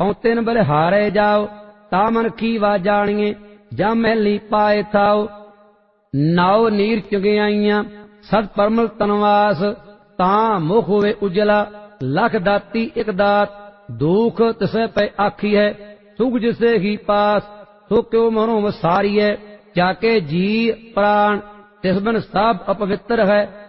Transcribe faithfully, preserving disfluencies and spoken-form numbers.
ਹਉ ਤਿਨ ਬਲਿਹਾਰੇ ਜਾਓ, ਤਾ ਮਨ ਕੀ ਵਾ ਜਾਣੀਏ, ਜਾਂ ਮਹਿਲੀ ਪਾਏ ਥਾਓ। ਨਾਉ ਨੀਰ ਚੁਗਿਆਈਆਂ ਸਤ ਪਰਮਲ ਤਨਵਾਸ, ਤਾਂ ਮੁਖ ਹੋਵੇ ਉਜਲਾ ਲਖ ਦਾਤੀ ਇਕ ਦਾਤ। ਦੁਖ ਤਿਸੈ ਪੈ ਆਖੀ ਹੈ, ਸੁਖ ਜਿਸੇ ਹੀ ਪਾਸ, ਸੋ ਕਿਉ ਮਨੋਂ ਵਸਾਰੀਐ, ਜਾਕੇ ਜੀ ਪ੍ਰਾਣ, ਤਿਸ ਬਿਨ ਸਭ ਅਪਵਿੱਤਰ ਹੈ।